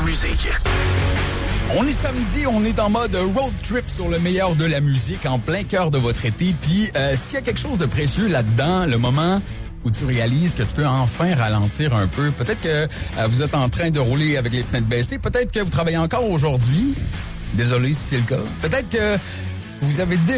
musique. On est samedi, on est en mode road trip sur le meilleur de la musique en plein cœur de votre été. Puis s'il y a quelque chose de précieux là-dedans, le moment où tu réalises que tu peux enfin ralentir un peu. Peut-être que vous êtes en train de rouler avec les fenêtres baissées. Peut-être que vous travaillez encore aujourd'hui. Désolé si c'est le cas. Peut-être que vous avez déjà